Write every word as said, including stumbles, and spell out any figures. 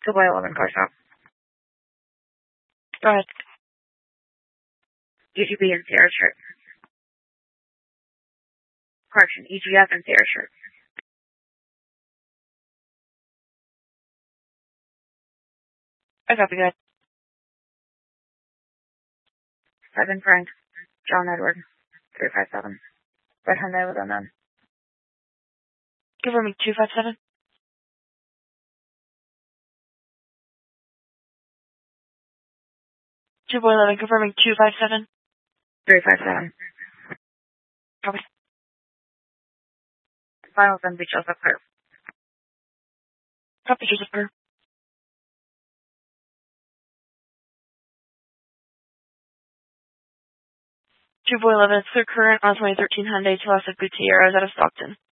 two by eleven car shop. Go ahead. E G B and Sierra shirt. Correction, E G F and Sierra shirt. I copy that. Seven Frank, John Edward, three five seven. Red Hyundai with unknown. Confirming two five seven. Two boy eleven, confirming two five seven. three five seven. Copy. Final Sun Beach Joseph Curve. Copy, Joseph Kerr. Two boy eleven, it's clear current on twenty thirteen Hyundai Tucson Gutierrez out of Stockton.